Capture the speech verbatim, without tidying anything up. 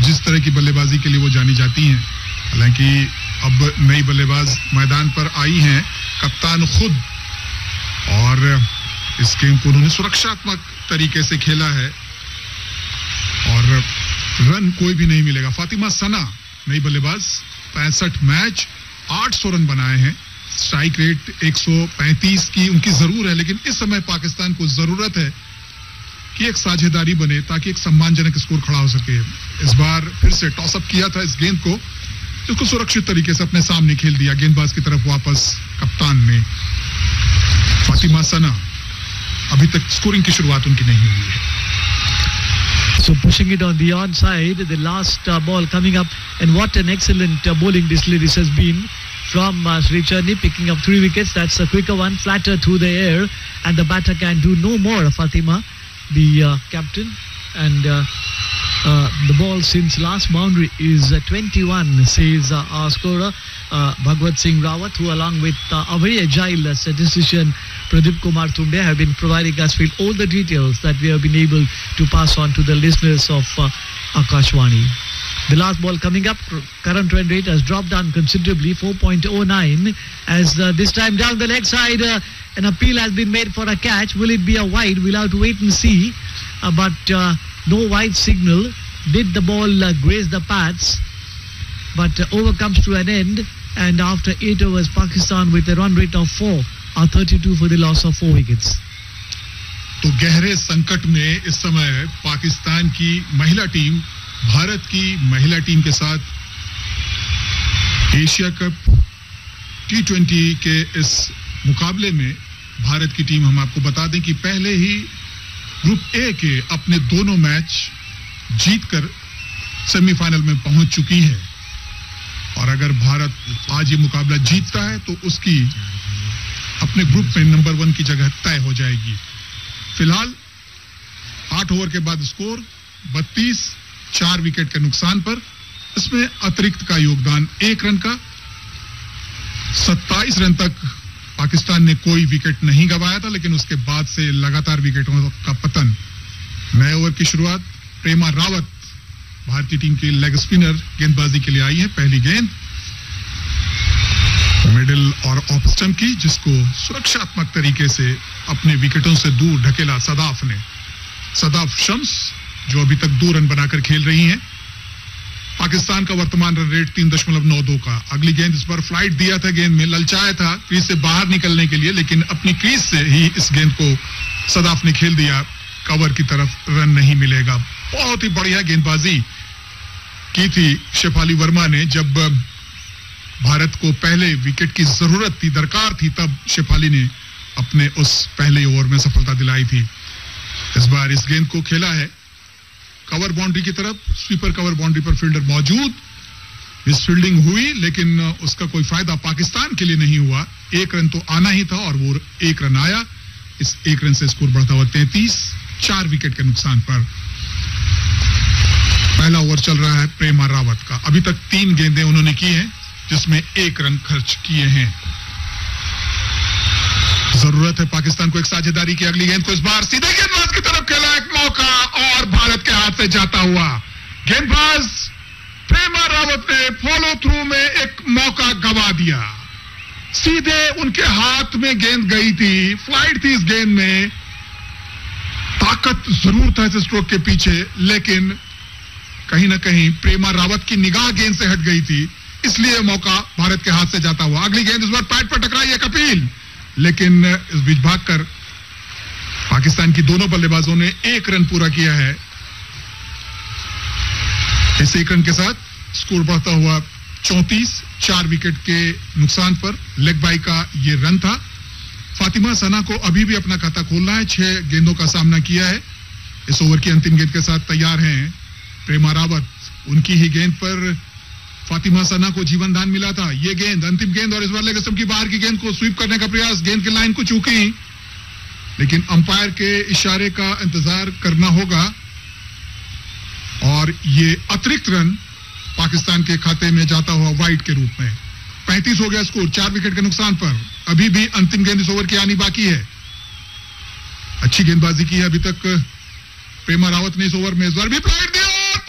जिस तरह की बल्लेबाजी के लिए वो जानी जाती हैं। हालांकि अब नई बल्लेबाज मैदान पर आई हैं, कप्तान खुद, और इस गेम को उन्होंने सुरक्षात्मक तरीके से खेला है और रन कोई भी नहीं मिलेगा। फातिमा सना नई बल्लेबाज, पैंसठ मैच आठ सौ रन बनाए हैं, स्ट्राइक रेट एक सौ पैंतीस की उनकी जरूर है, लेकिन इस समय पाकिस्तान को जरूरत है कि एक साझेदारी बने ताकि एक सम्मानजनक स्कोर खड़ा हो सके। इस बार फिर से टॉस अप किया था इस गेंद को, इसको सुरक्षित तरीके से अपने सामने खेल दिया, गेंदबाज की तरफ वापस कप्तान ने। फातिमा सना, अभी तक स्कोरिंग की शुरुआत उनकी नहीं हुई है। So pushing it on the onside, the last uh, ball coming up, and what an excellent uh, bowling this ladies has been from uh, Sri Charni, picking up three wickets. That's a quicker one, flatter through the air, and the batter can do no more. Fatima, the uh, captain, and uh, uh, the ball since last boundary is uh, twenty-one, says uh, our scorer uh, Bhagwat Singh Rawat, who along with uh, a very agile uh, statistician Pradeep Kumar Tumde have been providing us with all the details that we have been able to pass on to the listeners of uh, Akashwani. The last ball coming up, current run rate has dropped down considerably, four point oh nine, as uh, this time down the leg side uh, an appeal has been made for a catch. Will it be a wide? We'll have to wait and see, uh, but uh, no wide signal. Did the ball uh, graze the pads? But uh, over comes to an end, and after eight overs, Pakistan with a run rate of four are thirty-two for the loss of four wickets. तो गहरे संकट में इस समय पाकिस्तान की महिला team Bharat की महिला टीम के साथ एशिया कप टी ट्वेंटी के इस मुकाबले में भारत की टीम, हम आपको बता दें कि पहले ही ग्रुप ए के अपने दोनों मैच जीतकर सेमीफाइनल में पहुंच चुकी है, और अगर भारत आज ये मुकाबला जीतता है तो उसकी अपने ग्रुप में नंबर वन की जगह तय हो जाएगी। फिलहाल आठ ओवर के बाद स्कोर बत्तीस, चार विकेट के नुकसान पर, इसमें अतिरिक्त का योगदान एक रन का। सत्ताईस रन तक पाकिस्तान ने कोई विकेट नहीं गंवाया था, लेकिन उसके बाद से लगातार विकेटों का पतन। नए ओवर की शुरुआत, प्रेमा रावत भारतीय टीम की लेग स्पिनर गेंदबाजी के लिए आई है। पहली गेंद मिडिल और ऑफ स्टंप की, जिसको सुरक्षात्मक तरीके से अपने विकेटों से दूर ढकेला सदाफ ने। सदाफ शम्स जो अभी तक दो रन बनाकर खेल रही हैं। पाकिस्तान का वर्तमान रन रेट तीन दशमलव नौ दो का। अगली गेंद, इस पर फ्लाइट दिया था गेंद में, ललचाया था क्रीज से बाहर निकलने के लिए, लेकिन अपनी क्रीज से ही इस गेंद को सदाफ ने खेल दिया। कवर की तरफ रन नहीं मिलेगा। बहुत ही बढ़िया गेंदबाजी की थी शेफाली वर्मा ने। जब भारत को पहले विकेट की जरूरत थी, दरकार थी, तब शेफाली ने अपने उस पहले ओवर में सफलता दिलाई थी। इस बार इस गेंद को खेला है कवर बाउंड्री की तरफ, स्वीपर कवर बाउंड्री पर फील्डर मौजूद। इस फील्डिंग हुई, लेकिन उसका कोई फायदा पाकिस्तान के लिए नहीं हुआ। एक रन तो आना ही था और वो एक रन आया। इस एक रन से स्कोर बढ़ता हुआ तैंतीस, चार विकेट के नुकसान पर। पहला ओवर चल रहा है प्रेमा रावत का। अभी तक तीन गेंदें उन्होंने की हैं, जिसमें एक रन खर्च किए हैं। जरूरत है पाकिस्तान को एक साझेदारी की। अगली गेंद को इस बार सीधे गेंदबाज की तरफ खेला, एक मौका और भारत के हाथ से जाता हुआ। गेंदबाज प्रेमा रावत ने फॉलो थ्रू में एक मौका गंवा दिया। सीधे उनके हाथ में गेंद गई थी, फ्लाइट थी इस गेंद में, ताकत जरूर था इस स्ट्रोक के पीछे, लेकिन कहीं ना कहीं प्रेमा रावत की निगाह गेंद से हट गई थी, इसलिए मौका भारत के हाथ से जाता हुआ। अगली गेंद इस बार पैड पर टकराई है कपिल, लेकिन इस बीच भागकर पाकिस्तान की दोनों बल्लेबाजों ने एक रन पूरा किया है। इस एक रन के साथ स्कोर बढ़ता हुआ चौंतीस, चार विकेट के नुकसान पर। लेग बाई का ये रन था। फातिमा सना को अभी भी अपना खाता खोलना है। छह गेंदों का सामना किया है। इस ओवर की अंतिम गेंद के साथ तैयार हैं प्रेमा रावत। उनकी ही गेंद पर फातिमा सना को जीवन दान मिला था। ये गेंद अंतिम गेंद, और इस बार लेग स्टंप की बाहर की गेंद को स्वीप करने का प्रयास, गेंद की लाइन को चूकी, लेकिन अंपायर के इशारे का इंतजार करना होगा। और ये अतिरिक्त रन पाकिस्तान के खाते में जाता हुआ वाइड के रूप में। पैंतीस हो गया स्कोर, चार विकेट के नुकसान पर। अभी भी अंतिम गेंद इस ओवर की आनी बाकी है। अच्छी गेंदबाजी की है अभी तक प्रेमा रावत ने इस ओवर में। इस बार भी फ्लाइट